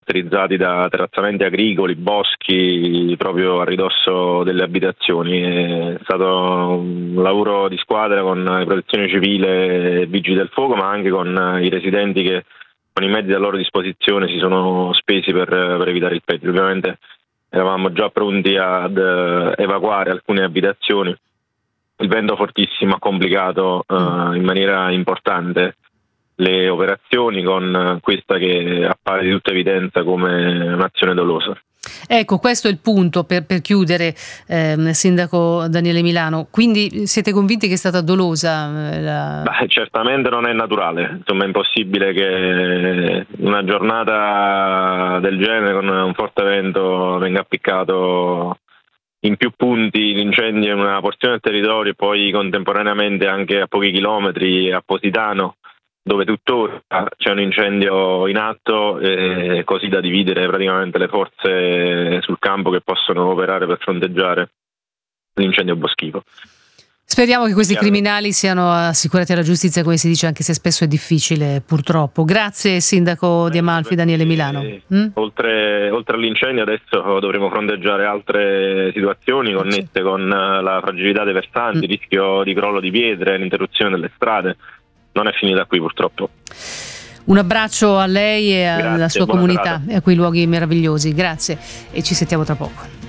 caratterizzati da terrazzamenti agricoli, boschi proprio a ridosso delle abitazioni. È stato un lavoro di squadra con la protezione civile e vigili del fuoco, ma anche con i residenti che con i mezzi a loro disposizione si sono spesi per evitare il peggio. Ovviamente eravamo già pronti ad evacuare alcune abitazioni. Il vento fortissimo ha complicato in maniera importante le operazioni, con questa che appare di tutta evidenza come un'azione dolosa. Ecco, questo è il punto per chiudere, Sindaco Daniele Milano. Quindi siete convinti che è stata dolosa? Certamente non è naturale, insomma è impossibile che una giornata del genere con un forte vento venga appiccato in più punti l'incendio in una porzione del territorio e poi contemporaneamente anche a pochi chilometri a Positano, dove tuttora c'è un incendio in atto, così da dividere praticamente le forze sul campo che possono operare per fronteggiare l'incendio boschivo. Speriamo che questi criminali siano assicurati alla giustizia, come si dice, anche se spesso è difficile, purtroppo. Grazie, Sindaco di Amalfi, Daniele Milano. Oltre all'incendio adesso dovremo fronteggiare altre situazioni connesse con la fragilità dei versanti, il rischio di crollo di pietre, l'interruzione delle strade. Non è finita qui, purtroppo. Un abbraccio a lei e alla sua comunità e a quei luoghi meravigliosi. Grazie e ci sentiamo tra poco.